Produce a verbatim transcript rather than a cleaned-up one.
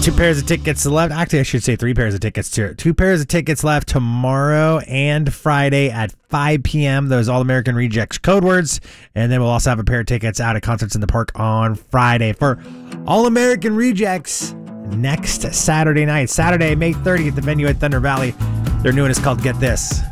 two pairs of tickets left. Actually, I should say three pairs of tickets here. Two pairs of tickets left tomorrow and Friday at five p.m. Those All American Rejects code words. And then we'll also have a pair of tickets out at Concerts in the Park on Friday for All American Rejects next Saturday night. Saturday, May thirtieth, the venue at Thunder Valley. Their new one is called Get This.